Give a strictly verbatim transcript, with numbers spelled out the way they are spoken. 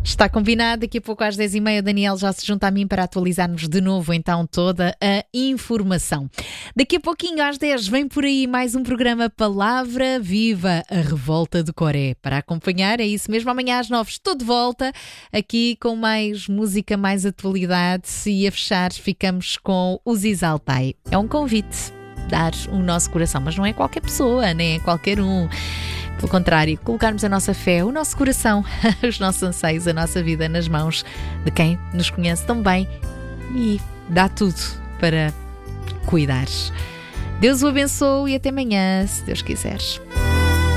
Está combinado, daqui a pouco às dez e meia o Daniel já se junta a mim para atualizarmos de novo então toda a informação. Daqui a pouquinho às dez vem por aí mais um programa Palavra Viva, a Revolta de Coré. Para acompanhar, é isso mesmo, amanhã às nove estou de volta aqui com mais música, mais atualidade e a fechar ficamos com os Exaltai. É um convite, dar o nosso coração, mas não é qualquer pessoa, nem é qualquer um. Pelo contrário, colocarmos a nossa fé, o nosso coração, os nossos anseios, a nossa vida nas mãos de quem nos conhece tão bem e dá tudo para cuidar. Deus o abençoe e até amanhã, se Deus quiser.